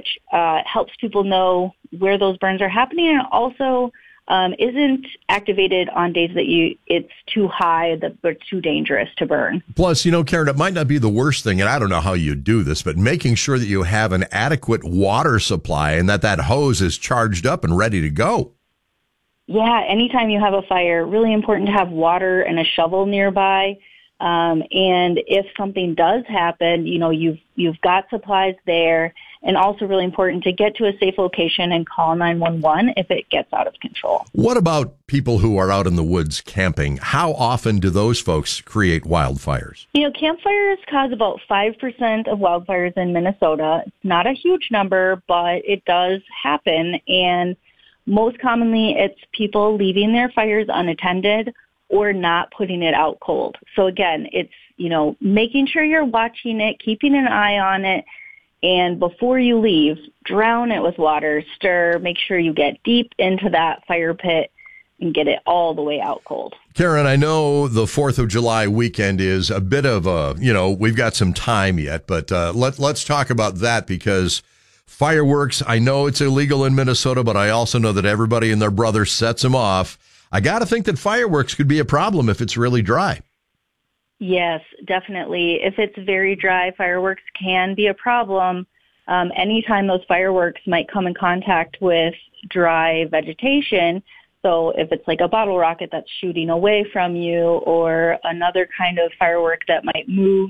which helps people know where those burns are happening, and also isn't activated on days that it's too high, but too dangerous to burn. Plus, Karen, it might not be the worst thing, and I don't know how you do this, but making sure that you have an adequate water supply and that hose is charged up and ready to go. Yeah, anytime you have a fire, really important to have water and a shovel nearby. And if something does happen, you've got supplies there, and also really important to get to a safe location and call 911 if it gets out of control. What about people who are out in the woods camping? How often do those folks create wildfires? Campfires cause about 5% of wildfires in Minnesota. It's not a huge number, but it does happen. And most commonly, it's people leaving their fires unattended or not putting it out cold. So again, it's, making sure you're watching it, keeping an eye on it, and before you leave, drown it with water, stir, make sure you get deep into that fire pit and get it all the way out cold. Karen, I know the 4th of July weekend is a bit of we've got some time yet, but let's talk about that, because fireworks, I know it's illegal in Minnesota, but I also know that everybody and their brother sets them off. I got to think that fireworks could be a problem if it's really dry. Yes, definitely. If it's very dry, fireworks can be a problem. Anytime those fireworks might come in contact with dry vegetation, so if it's like a bottle rocket that's shooting away from you, or another kind of firework that might move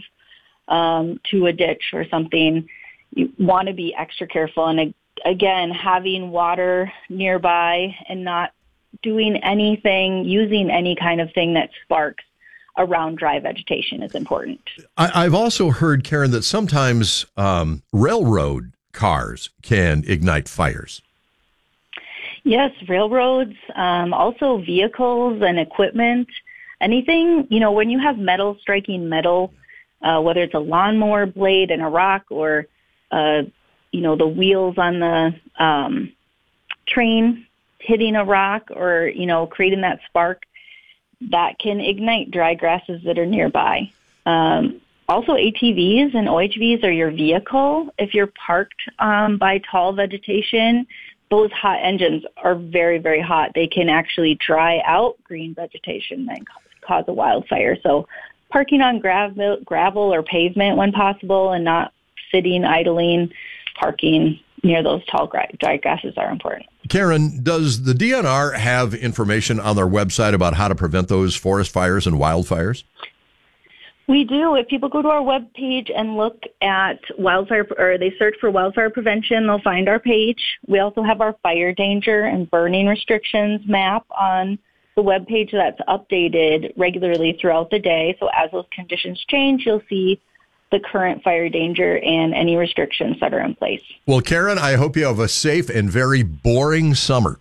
to a ditch or something, you want to be extra careful. And again, having water nearby and not doing anything, using any kind of thing that sparks around dry vegetation is important. I've also heard, Karen, that sometimes railroad cars can ignite fires. Yes, railroads, also vehicles and equipment, anything, when you have metal striking metal, whether it's a lawnmower blade and a rock, or, the wheels on the train hitting a rock, or, creating that spark, that can ignite dry grasses that are nearby. Also, ATVs and OHVs are your vehicle. If you're parked by tall vegetation, those hot engines are very, very hot. They can actually dry out green vegetation and cause a wildfire. So parking on gravel or pavement when possible, and not sitting, idling, parking near those tall dry grasses are important. Karen, does the DNR have information on their website about how to prevent those forest fires and wildfires? We do. If people go to our webpage and look at wildfire, or they search for wildfire prevention, they'll find our page. We also have our fire danger and burning restrictions map on the webpage that's updated regularly throughout the day. So as those conditions change, you'll see the current fire danger and any restrictions that are in place. Well, Karen, I hope you have a safe and very boring summer.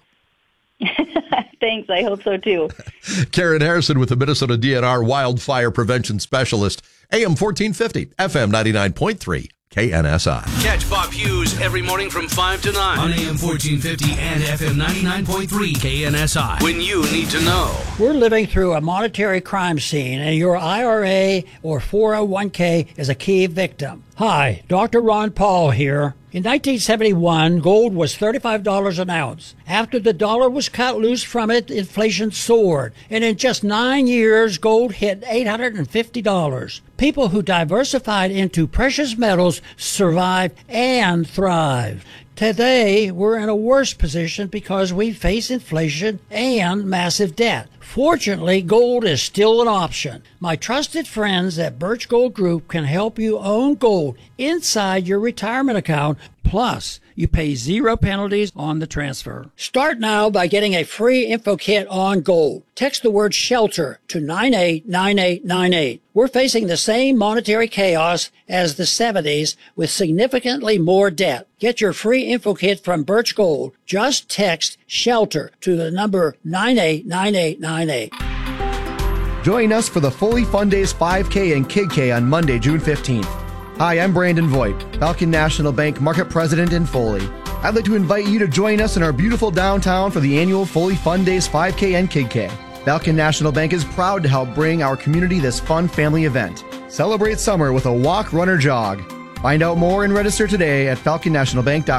Thanks. I hope so, too. Karen Harrison with the Minnesota DNR Wildfire Prevention Specialist, AM 1450, FM 99.3. KNSI. Catch Bob Hughes every morning from 5 to 9 on AM 1450 and FM 99.3 KNSI. When you need to know. We're living through a monetary crime scene, and your IRA or 401k is a key victim. Hi, Dr. Ron Paul here. In 1971, gold was $35 an ounce. After the dollar was cut loose from it, inflation soared. And in just 9 years, gold hit $850. People who diversified into precious metals survived and thrived. Today, we're in a worse position because we face inflation and massive debt. Fortunately, gold is still an option. My trusted friends at Birch Gold Group can help you own gold inside your retirement account. Plus, you pay 0 penalties on the transfer. Start now by getting a free info kit on gold. Text the word SHELTER to 989898. We're facing the same monetary chaos as the 70s with significantly more debt. Get your free info kit from Birch Gold. Just text SHELTER to the number 989898. Join us for the Foley Fun Days 5K and Kid K on Monday, June 15th. Hi, I'm Brandon Voigt, Falcon National Bank Market President in Foley. I'd like to invite you to join us in our beautiful downtown for the annual Foley Fun Days 5K and Kid K. Falcon National Bank is proud to help bring our community this fun family event. Celebrate summer with a walk, run, or jog. Find out more and register today at falconnationalbank.com.